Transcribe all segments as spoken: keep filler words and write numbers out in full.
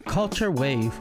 Culture Wave.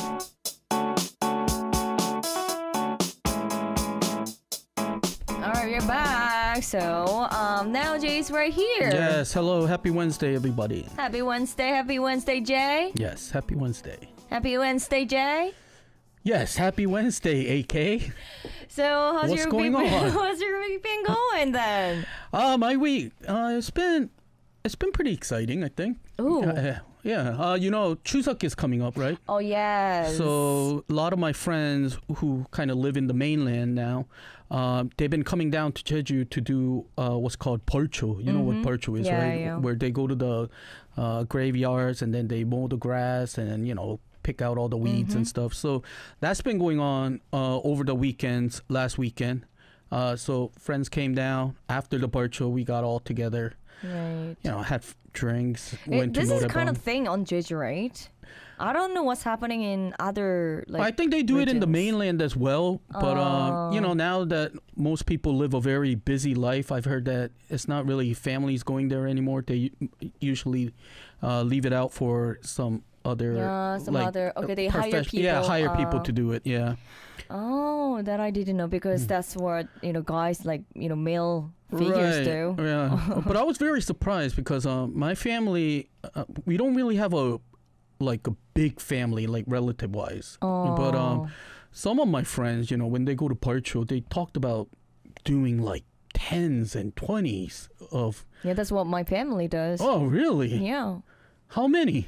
Alright, we're back. So, um, now Jay's right here. Yes, hello, happy Wednesday, everybody. Happy Wednesday, happy Wednesday, Jay. Yes, happy Wednesday. Happy Wednesday, Jay. Yes, happy Wednesday, A K. So, how's What's your going week? on? How's your week been going then? Uh, my week, uh, it's been, it's been pretty exciting, I think. Ooh. Uh, yeah, uh, you know, Chuseok is coming up, right? Oh yes. So a lot of my friends who kind of live in the mainland now, uh, they've been coming down to Jeju to do uh, what's called 벌초. You know what Mhm. 벌초 is, Yeah, right? yeah. Where they go to the uh, graveyards and then they mow the grass and, you know, pick out all the weeds and Mhm. stuff. So that's been going on uh, over the weekends, last weekend. Uh, so friends came down after the 벌초. We got all together. Right. You know, had f- drinks. It- Went this to is the kind Noraebang. of thing on Jeju, right? I don't know what's happening in other like. I think they do it in the regions. mainland as well, but uh, you Oh. know, now that most people live a very busy life, I've heard that it's not really families going there anymore. They u- usually uh, leave it out for some other, Yeah, some like, other. Okay, they uh, hire profes- people. Yeah, hire people uh, to do it. Yeah, Oh, that I didn't know because Mm. that's what you know, guys like you know, male figures right. do. Yeah, but I was very surprised because uh, my family, uh, we don't really have a like a big family, like relative wise. Oh. But um, some of my friends, you know, when they go to 벌초, they talked about doing like tens and twenties of. Yeah, that's what my family does. Oh, really? Yeah. How many?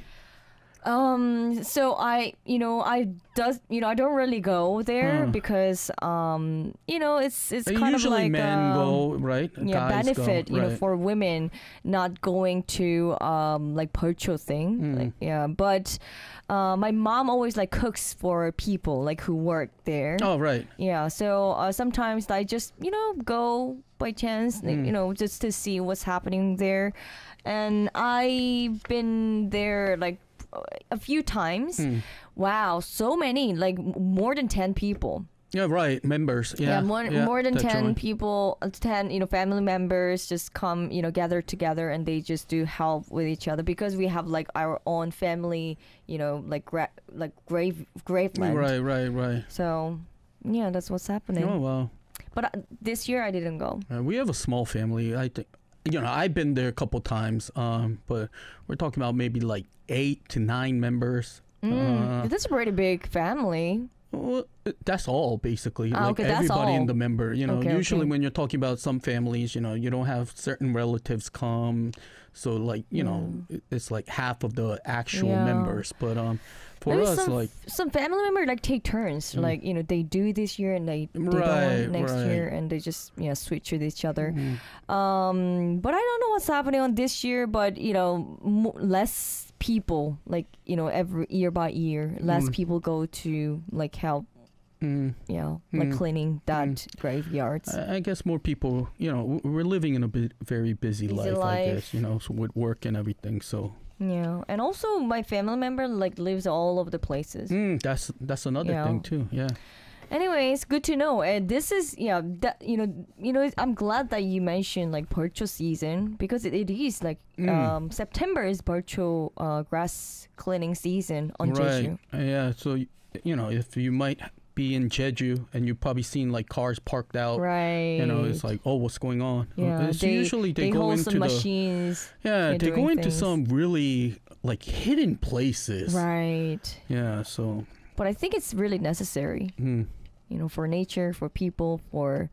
Um. So I, you know, I does, you know, I don't really go there Hmm. because, um, you know, it's it's kind of Usually like men um, go, right? yeah, Guys benefit, go, you know, right. for women not going to um like 벌초 thing. Mm. Like, yeah, but uh, my mom always like cooks for people like who work there. Oh, right. Yeah, so uh, sometimes I just, you know, go by chance, like, Mm. you know, just to see what's happening there. And I've been there like a few times. Hmm. Wow, so many, like m- more than ten people. Yeah, right. Members. Yeah, Yeah, more yeah, more than that ten join. people, uh, ten, you know, family members just come, you know, gather together and they just do help with each other because we have like our own family, you know, like gra- like grave graveland. Right, right, right. So, yeah, that's what's happening. Oh, wow. But uh, this year I didn't go. Uh, we have a small family. I think, you know, I've been there a couple times, um, but we're talking about maybe like eight to nine members. Mm, Uh, that's a pretty big family. Well, that's all basically. Ah, like okay, that's everybody all. in the member. You know, Okay, usually okay. when you're talking about some families, you know, you don't have certain relatives come, so like you know, it- it's like half of the actual Yeah. members. But um, for Maybe us, some, like some family member like take turns, Mm. like you know they do this year and they, they Right, don't next right. year and they just you know switch with each other. mm, Um, but I don't know what's happening on this year, but you know mo- less people like you know every year by year, less Mm. people go to like help, mm, you know, like Mm. cleaning that graveyards. I I guess more people, you know, w- we're living in a bit very busy, Busy life, I life. guess, you know, so with work and everything. So Yeah, and also my family member like lives all over the places. mm, that's that's another Yeah. thing too. Yeah. Anyways, good to know. And this is yeah, that you know, you know, I'm glad that you mentioned like 벌초 season because it, it is like Mm. um September is 벌초 uh, grass cleaning season on Right. Jeju. Uh, Yeah. So y- you know, if you might be in Jeju and you've probably seen like cars parked out. Right. You know, it's like, oh, what's going on? yeah, It's they, usually they, they go hold into some the machines. yeah, yeah, they go doing into things. some really like hidden places. Right. Yeah. So But I think it's really necessary, mm. you know, for nature, for people, for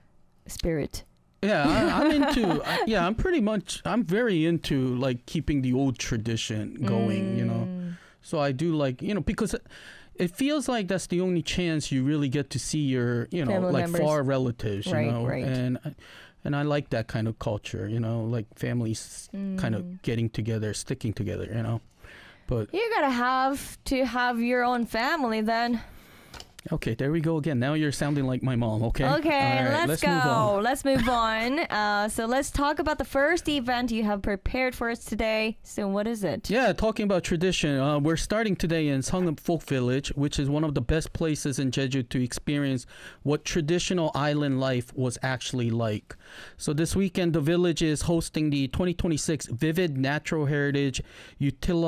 spirit. yeah, I, I'm into I, yeah, I'm pretty much I'm very into like keeping the old tradition going. You know, Mm. so I do like you know because. It, it feels like that's the only chance you really get to see your, you know, Family like members. far relatives, you Right, know, right. and and I like that kind of culture, you know, like families kind Mm. of getting together, sticking together, you know. But You gotta have to have your own family then. okay, there we go again. Now you're sounding like my mom. Okay. Okay, All right, let's, move go. on. Let's move on. Uh, so let's talk about the first event you have prepared for us today. So what is it? Yeah, talking about tradition, uh, we're starting today in Seongnam Folk Village, which is one of the best places in Jeju to experience what traditional island life was actually like. So this weekend, the village is hosting the twenty twenty-six Vivid Natural Heritage Utila-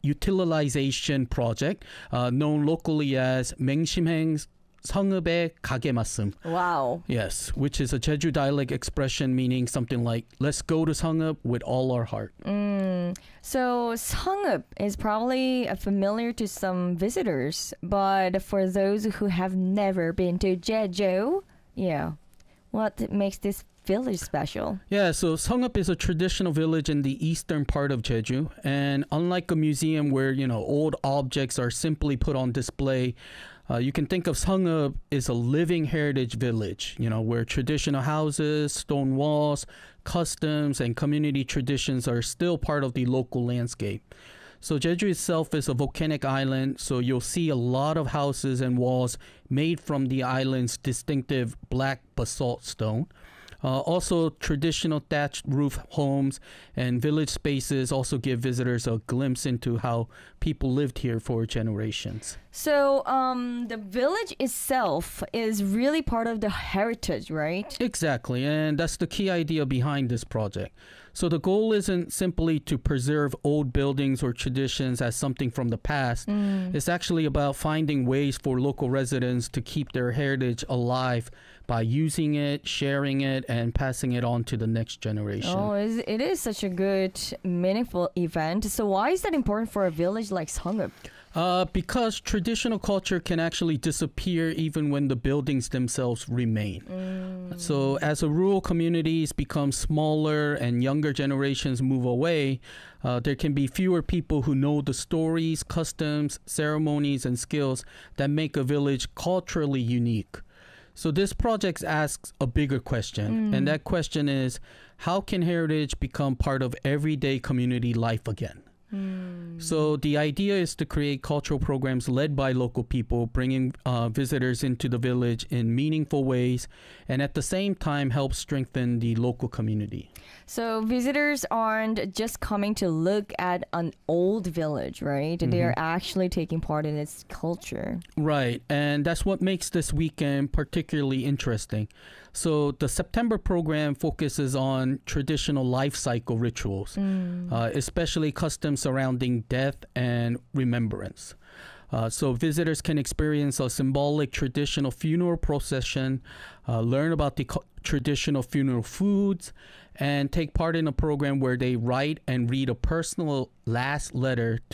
utilization project, uh, known locally as 맹심행 성읍의 가게 말씀. Wow. Yes, which is a Jeju dialect expression meaning something like, let's go to Sangeup with all our heart. Mm. So Sangeup is probably uh, familiar to some visitors, but for those who have never been to Jeju, yeah, what makes this village special? Yeah, so Sangeup is a traditional village in the eastern part of Jeju, and unlike a museum where, you know, old objects are simply put on display, Uh, you can think of Sangeup as a living heritage village, you know, where traditional houses, stone walls, customs, and community traditions are still part of the local landscape. So Jeju itself is a volcanic island, so you'll see a lot of houses and walls made from the island's distinctive black basalt stone. Uh, also, traditional thatched roof homes and village spaces also give visitors a glimpse into how people lived here for generations. So um, the village itself is really part of the heritage, right? Exactly, and that's the key idea behind this project. So the goal isn't simply to preserve old buildings or traditions as something from the past. Mm. It's actually about finding ways for local residents to keep their heritage alive by using it, sharing it, and passing it on to the next generation. Oh, is- it is such a good, meaningful event. So why is that important for a village like Sangeup? Uh, because traditional culture can actually disappear even when the buildings themselves remain. Mm. So as a rural communities become smaller and younger generations move away, uh, there can be fewer people who know the stories, customs, ceremonies, and skills that make a village culturally unique. So this project asks a bigger question, Mm. and that question is, how can heritage become part of everyday community life again? Mm. So the idea is to create cultural programs led by local people, bringing uh, visitors into the village in meaningful ways, and at the same time help strengthen the local community. So visitors aren't just coming to look at an old village, right? They are actually taking part in its culture. Right, and that's what makes this weekend particularly interesting. So the September program focuses on traditional life cycle rituals, Mm. uh, especially customs surrounding death and remembrance. Uh, so visitors can experience a symbolic traditional funeral procession, uh, learn about the co- traditional funeral foods, and take part in a program where they write and read a personal last letter